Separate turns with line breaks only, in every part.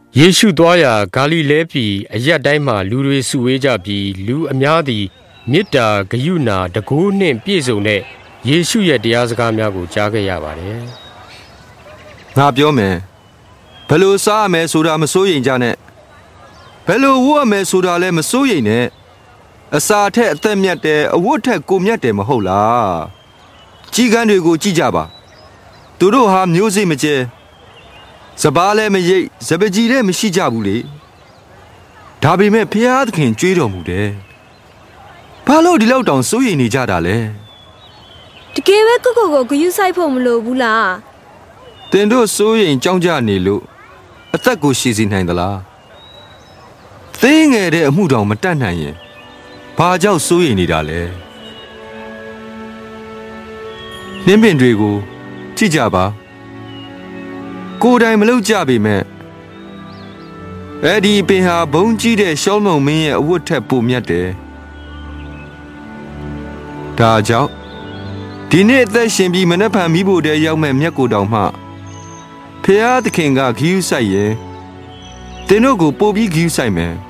ယေရှုသွားရာဂါလိလဲပြည်အရပ်တိုင်းမှာလူတွေစုဝေးကြပြီးလူအများသည်မေတ္တာဂရုဏာတကိုးနှင့်ပြည့်စုံတဲ့ယေရှုရဲ့တရားစကားများကိုကြားခဲ့ရပါတယ်
။ငါပြောမယ်ဘယ်လိုစားရမယ်ဆိုတာမစိုးရိမ်ကြနဲ့ဘယ်လိုဝတ်ရမယ်ဆိုတာလည်းမစိုးရိမ်နဲ့အစာထက်အသက်မြတ်တယ်အဝတ်ထက်ကိုမြတ်တယ်မဟုတ်လားကြီးကန်းတွေကိုကြည့်ကြပါသူတို့ဟာမျိုးစိမကျဲစပားလည်းမရိပ်စပကြီးလည်းမရှိကြဘူးလေဒါပေမဲ့ဖျားသခင်ကြွေးတော်မူတယ်ဘာလို့ဒီလောက်တောင်စိုးရိမ်နေကြတာလဲ
တကယ်ပဲကိုကိုကိုဂရုစိုက်ဖို့မလိုဘူးလား
တင်တို့စိုးရိမ်ကြောက်ကြနေလို့အသက်ကိုရှည်စီနိုင်သလားသိငယ်တဲ့အမှုတောင်မတတ်နိုင်ရင်ဘာကြောင့်စိုးရိမ်နေတာလဲနှင်းပင်တွေကိုကြည့်ကြပါကိုယ်တိုင်မလုပ်ကြပေမဲ့အဲ့ဒီပင်ဟာဘုံကြီးတဲ့ရှောလမုန်မင်းရဲ့အဝတ်ထက်ပိုမြတ်တယ်ဒါကြောင့်ဒီနေ့အသက်ရှင်ပြီးမနှက်ဖန်မိဖို့တည်းရောက်မဲ့မြတ်ကိုတောင်မှဖျားသခင်ကဂီးဆိုင်ရင်တင်တို့ကိုပို့ပြီးဂီးဆိုင်မယ်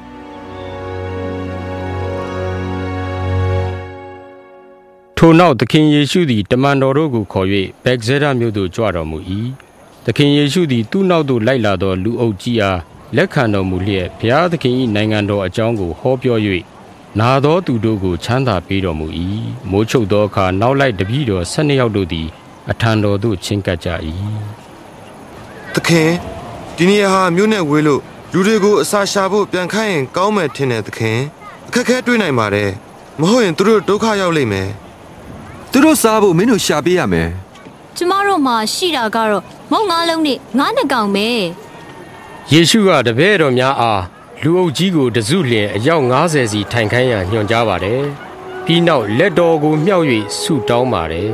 ထိုနောက်သခင်ယေရှုသည်တမန်တော်တို့ကိုခေါ်၍ဗက်ဇဲဒမြို့သို့ကြွတော်မူ၏သခင်ယေရှုသည်သူ့နောက်သို့လိုက်လာသောလူအုပ်ကြီးအားလက်ခံတော်မူလျက်ဘုရားသခင်၏နိုင်ငံတော်အကြောင်းကိုဟောပြော၍နာသောသူတို့ကိုချမ်းသာပေးတော်မူ၏မိုးချုပ်သောအခါနောက်လိုက်တပည့်တော်12ယောက်တို့သည်အထံတော်သို့ချဉ်ကပ်ကြ၏
သခင်ဒီနေရာဟာမြို့နဲ့ဝေးလို့လူတွေကိုအစာရှာဖို့ပြန်ခိုင်းရင်ကောင်းမယ်ထင်တယ်သခင်အခက်ခဲတွေ့နိုင်ပါတယ်မဟုတ်ရင်သူတို့ဒုက္ခရောက်လိမ့်မယ်
သူတို့စားဖို့မင်းတို့ရှာပေးရမယ်
ကျမတို့မှာရှိတာကတော့မုံ9လုံးနဲ့9နှစ်ကောင်ပဲ
ယေရှုကတပည့်တော်များအားလူအုပ်ကြီးကိုတစုလျင်အယောက်90စီထိုင်ခိုင်းရန်ညွှန်ကြားပါတယ်ပြီးနောက်လက်တော်ကိုမြှောက်၍ဆုတောင်းပါတယ်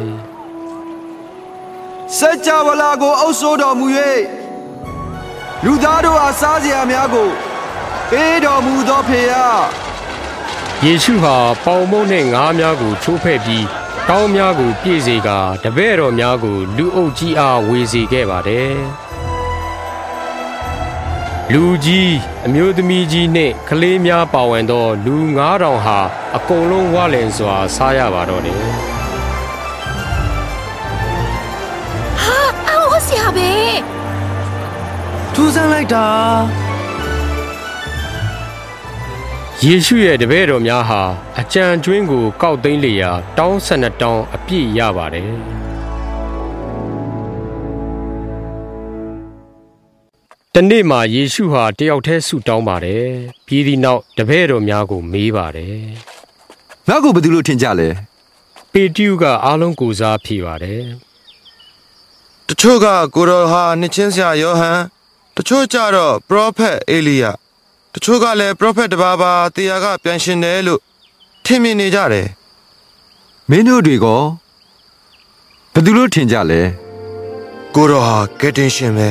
စัจ java လာကိုအုပ်စိုးတော်မူ၍လူသားတို့အားစားစရာများကိုပေးတော်မူသောဖေယ
ယေရှုဟာပေါင်မုန့်နှင့်ငါးများကိုချိုးဖဲ့ပြီးတောင်းများကိုပြည့်စေကာတပည့်တော်များကိုလူအုပ်ကြီးအားဝေစေခဲ့ပါတယ်လူကြီးအမျိုးသမီးကြီးနှင့်ကလေးများပါဝင်သောလူ9000ဟာအကုန်လုံးဝလင်စွာစားရပါတော့တယ်
ဟာအော်ဆရာပဲ
ထူးဆန်းလိုက်တာ
ယေရှုရဲ့တပည့်တော်များဟာအကြံကျွင်းကိုကောက်သိမ်းလျာတောင်း12တောင်းအပြည့်ရပါတယ်တနေ့မှာယေရှုဟာတယောက်တည်းဆုတောင်းပါတယ်ပြီးသည့်နောက်တပည့်တော်များကိုမေးပါတယ်
ငါ့ကိုဘယ်သူလို့ထင်ကြလဲ
ပေတရုကအားလုံးကိုစားဖြေပါတယ်
တချို့ကကိုတော်ဟာနှစ်ချင်းဆရာယောဟန်တချို့ကြတော့ပရောဖက်အေလိယတချို့ကလည်းပရောဖက်တစ်ပါးပါတရားကပြန်ရှင်တယ်လို့ထင်မြင်နေကြတယ်
မင်းတို့တွေကဘယ်သူလို့ထင်ကြလဲ
ကိုတော်ဟာကယ်တင်ရှင်ပဲ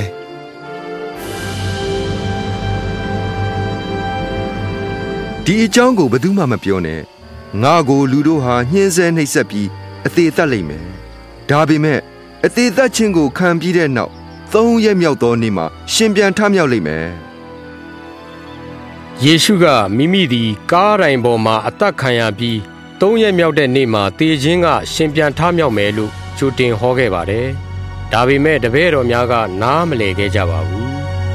ဒီအကြောင်းကိုဘယ်သူမှမပြောနဲ့ငါကိုလူတို့ဟာညှင်းဆဲနှိပ်စက်ပြီးအသေးသက်လိမ့်မယ်ဒါပေမဲ့အသေးသက်ခြင်းကိုခံပြီးတဲ့နောက်3ရက်မြောက်သောနေ့မှာရှင်ပြန်ထမြောက်လိမ့်မယ်
ယေရှုကမိမိသည်ကားတိုင်ပေါ်မှာအသက်ခံရပြီး3ရက်မြောက်တဲ့နေ့မှာသေခြင်းကရှင်ပြန်ထမြောက်မယ်လို့ကြိုတင်ဟောခဲ့ပါတယ်ဒါပေမဲ့တပည့်တော်များကနားမလည်ခဲ့ကြပါဘူး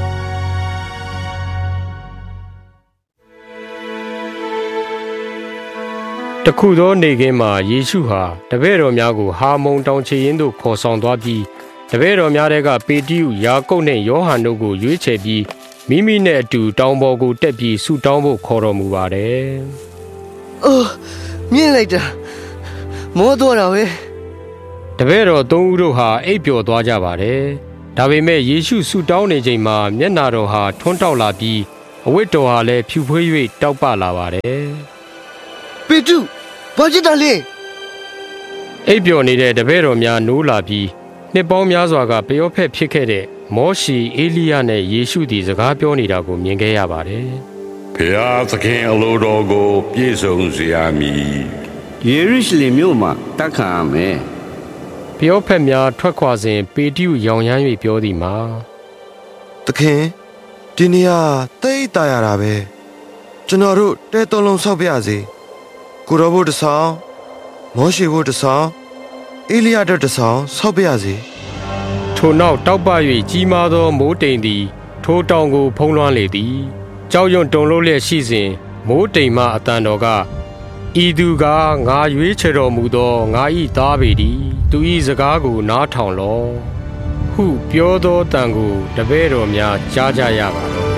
တခုသောနေ့ခင်းမှာယေရှုဟာတပည့်တော်များကိုဟာမုန်တောင်ခြေရင်းသို့ခေါ်ဆောင်သွားပြီးတပည့်တော်များကပေတရုယာကုပ်နှင့်ယောဟန်တို့ကိုရွေးချယ်ပြီးမိမိနဲ့အတူတောင်ပေါ်ကိုတက်ပြီးဆုတောင်းဖို့ခေါ်တော်မူပါတယ်
။အိုးမြင်လိုက်တာမောတော့တာပဲ
တပည့်တော်3ဦးတို့ဟာအိပ်ပျော်သွားကြပါတယ်ဒါပေမဲ့ယေရှုဆုတောင်းနေချိန်မှာမျက်နာတော်ဟာထွန်းတောက်လာပြီးအဝတ်တော်ဟာလည်းဖြူဖွေး၍တောက်ပလာပါတယ်
ပေတရုဘာဖြစ်တာလဲ
အိပ်ပျော်နေတဲ့တပည့်တော်များနိုးလာပြီးနှစ်ပေါင်းများစွာကပျောဖက်ဖြစ်ခဲ့တဲ့မောရှေအေလိယနဲ့ယေရှုသည်စကားပြောနေတာကိုမြင်ခဲ့ရပါတယ်
။ဘုရားသခင်အလိုတော်ကိုပြည့်စုံစေရမည်
။ယေရုရှလင်မြို့မှာတက်ခံရမယ်
။ပျောဖက်များထွက်ခွာစဉ်ပေတရုရောင်ရမ်း၍ပြောသည်မှာ
သခင်ဒီနေရာတိတ်တာရတာပဲကျွန်တော်တို့တဲသုံးလုံးဆောက်ပြရစီကိုရောဘုတ်တဆောင်မောရှိဘုတ်တဆောင်အေလိယတ်တဆောင်ဆောက်ပြရစီ
ထိုနောက်တောက်ပ၍ကြီးမားသောမိုးတိမ်သည်ထိုတောင်ကိုဖုံးလွှမ်းလေသည်ကြောက်ရွံ့တုန်လှုပ်လျက်ရှိစဉ်မိုးတိမ်မှအတန်တော်ကဤသူကငါရွေးချယ်တော်မူသောငါ၏သားပေသည်သူ၏စကားကိုနားထောင်လော့ဟုပြောသောတန်ကိုတပည့်တော်များကြားကြရပါတော့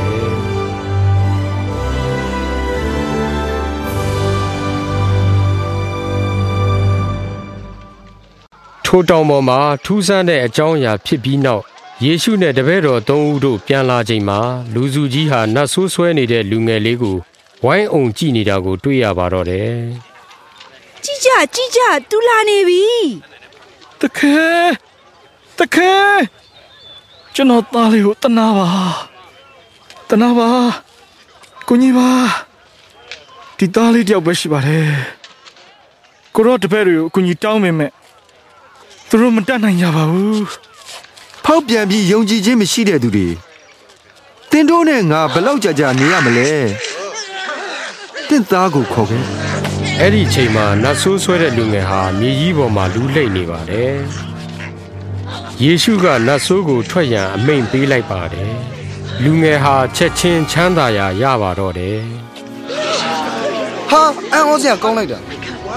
ထိုတောင်ပေါ်မှာထူးဆန်းတဲ့အကြောင်းအရာဖြစ်ပြီးနောက်ယေရှုနဲ့တပည့်တော်သုံးဦးတို့ပြန်လာချိန်မှာလူစုကြီးဟာနတ်ဆိုးဆွဲနေတဲ့လူငယ်လေးကိုဝိုင်းအောင်ကြည့်နေတာကိုတွေ့ရပါတော့တယ်
။ကြည့်ကြတူလာနေပြီ
။တခဲကျွန်တော်သားလေးကိုတနာပါကိုကြီးပါဒီသားလေးတယောက်ပဲရှိပါတယ်။ကိုရောတပည့်တွေကိုအကူကြီးတောင်းမိမယ်သူတို့မတတ်နိုင်ကြပါဘူး
။ဖောက်ပြန်ပြီးယုံကြည်ခြင်းမရှိတဲ့သူတွေတင်တို့နဲ့ငါဘလောက်ကြာနေရမလဲ။တင့်သားကိုခေါ်ခဲ့
။အဲ့ဒီချိန်မှာနတ်ဆိုးဆွဲတဲ့လူငယ်ဟာမြေကြီးပေါ်မှာလူးလိမ့်နေပါတယ်။ယေရှုကနတ်ဆိုးကိုထွက်ရန်အမိန့်ပေးလိုက်ပါတယ်။လူငယ်ဟာချက်ချင်းချမ်းသာရာရပါတော့တယ်
။ဟာအံ့ဩစရာကောင်းလိုက်တာ။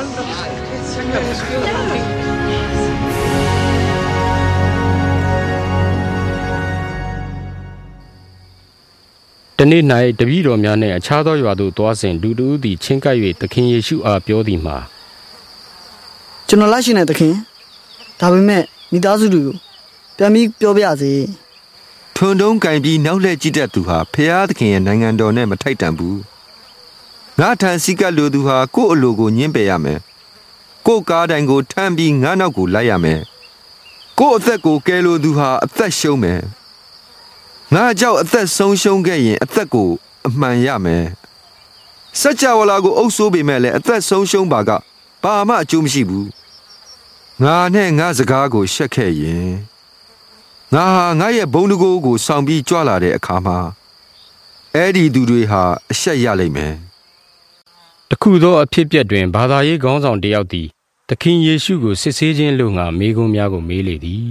တနေ့၌တပည့်တော်များနှင့်အခြားသောရွာသို့သွားစဉ်လူတို့သည်ချင်းကပ်၍သခင်ယေရှုအားပြောသည်မှာ
ကျွန်တော်လိုက်ရှင်တဲ့သခင်ဒါပေမဲ့မိသားစုတွေကိုပြန်ပြီးပြောပြစေ
ထွန်းတုံးကင်ပြီးနောက်လှည့်ကြည့်တတ်သူဟာဖျားသခင်ရဲ့နိုင်ငံတော်နဲ့မထိုက်တန်ဘူးငါထန်စီကလူသူဟာကိုယ့်အလိုကိုညှင်းပယ်ရမယ်ကိုယ့်ကားတိုင်ကိုထမ်းပြီးငါနောက်ကိုလိုက်ရမယ်ကိုယ့်အသက်ကိုကယ်လိုသူဟာအသက်ရှုံးမယ်ငါကြောင့်အသက်ဆုံးရှုံးခဲ့ရင်အသက်ကိုအမှန်ရမယ်စัจ java လာကိုအုပ်ဆိုးပေမဲ့လည်းအသက်ဆုံးရှုံးပါကဘာမှအကျိုးမရှိဘူးငါနဲ့ငါစကားကိုရှက်ခဲ့ရင်ငါဟာငါရဲ့ဘုံတကိုးကိုဆောင်ပြီးကြွလာတဲ့အခါမှာအဲ့ဒီသူတွေဟာအရှက်ရလိမ့်မယ်
တခုသောအဖြစ်ပြက်တွင်ဘာသာရေးခေါင်းဆောင်တယောက်သည်သခင်ယေရှုကိုစစ်ဆေးခြင်းလို့ငါမေးခွန်းများကိုမေးလေသည်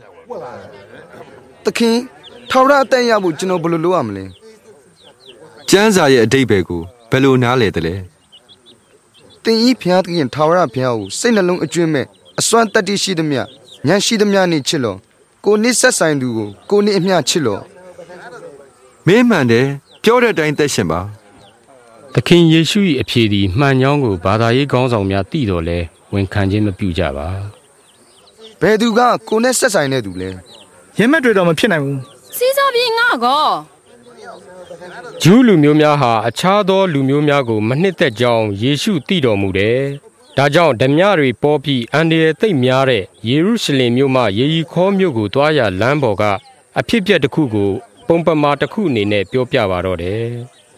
သခင်ထာဝရအသက်ရဖို့ကျွန်တော်ဘယ်လိုလုပ်ရမလဲ
ကျမ်းစာရဲ့အဓိပ္ပာယ်ကိုဘယ်လိုနားလည်သလဲ
သင်ဤဘုရားသခင်ထာဝရဘုရားကိုစိတ်နှလုံးအကျွမ်းမဲ့အစွမ်းတတ္တိရှိသမျှဉာဏ်ရှိသမျှနဲ့ချစ်လောကိုနှစ်ဆက်ဆိုင်သူကိုကိုနှစ်အမျှချစ်လော
မင်းမှန်တယ်ပြောတဲ့အတိုင်းသက်ရှင်ပါ
သခင်ယေရှု၏အဖြေသည်မှန်ကြောင်းကိုဘာသာရေးခေါင်းဆောင်များသိတော်လဲဝန်ခံခြင်းမပြုကြပါ
ဘယ်သူကကိုနဲ့ဆက်ဆိုင်တဲ့သူလဲ
ရမက်တွေတော့မဖြစ်နိုင်ဘူး
စီးစားပြီးငါကော
ဂျူးလူမျိုးများဟာအခြားသောလူမျိုးများကိုမနှစ်သက်ကြောင်းယေရှုသိတော်မူတယ်။ဒါကြောင့်ဓမြတွေပေါ်ပြီးအန္တရာယ်သိပ်များတဲ့ယေရုရှလင်မြို့မှယေရီခေါမြို့ကိုတွားရလမ်းပေါ်ကအဖြစ်အပျက်တစ်ခုကိုပုံပမာတစ်ခုအနေနဲ့ပြောပြပါတော့တယ်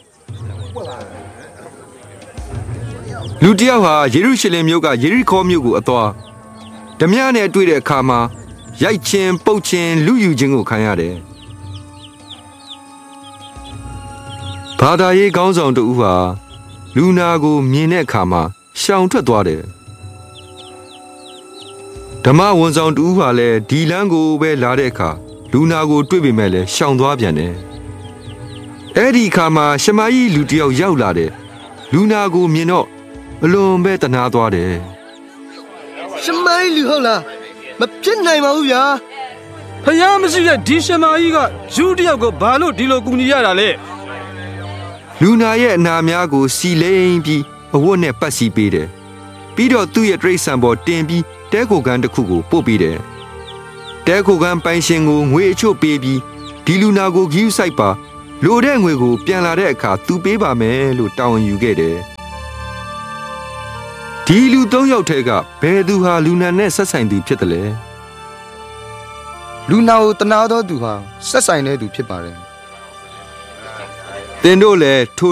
။လူတယောက်ဟာယေရုရှလင်မြို့ကယေရီခေါမြို့ကိုအသွားဓမြနဲ့တွေ့တဲ့အခါမှာရိုက်ခြင်းပုတ်ခြင်းလူယူခြင်းကိုခံရတယ်။ဘာသာရေးခေါင်းဆောင်တဦးဟာလူနာကိုမြင်တဲ့အခါမှာရှောင်ထွက်သွားတယ်။ဓမ္မဝန်ဆောင်တဦးဟာလည်းဒီလမ်းကိုပဲလာတဲ့အခါလူနာကိုတွေ့ပေမဲ့လည်းရှောင်သွားပြန်တယ်။အဲ့ဒီအခါမှာရှမာရိလူတယောက်ရောက်လာတယ်။လူနာကိုမြင်တော့အလွန်ပဲတနာသွားတယ်
။ရှမာရိလူဟုတ်လားမဖြစ်နိုင်ပါဘူးဗျာ
ဖယားမရှိတဲ့ဒီရှမာကြီးကဂျူးတယောက်ကိုဘာလို့ဒီလိုကူညီရတာလဲ
လူနာရဲ့အနာများကိုစီလိမ့်ပြီးအဝတ်နဲ့ပတ်စီပေးတယ်ပြီးတော့သူ့ရဲ့တရိတ်ဆန်ပေါ်တင်ပြီးတဲခိုကန်းတစ်ခုကိုပို့ပေးတယ်တဲခိုကန်းပိုင်ရှင်ကိုငွေအချို့ပေးပြီးဒီလူနာကိုဂီးဆိုင်ပါလိုတဲ့ငွေကိုပြန်လာတဲ့အခါသူပေးပါမယ်လို့တောင်းယူခဲ့တယ်ဒီလူ၃ယောက်ထဲကဘယ်သူဟာလူနာနဲ့ဆက်ဆိုင်သူဖြစ်တယ်လဲ
လူနာကိုတနာသောသူဟာဆက်ဆိုင်တဲ့သူဖြစ်ပါတယ်
သင်တို့လည်းထို